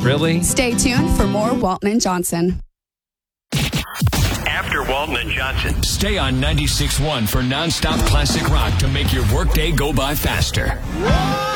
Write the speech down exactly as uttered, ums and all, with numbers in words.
Really? Stay tuned for more Walton and Johnson. After Walton and Johnson. Stay on ninety-six point one for nonstop classic rock to make your workday go by faster.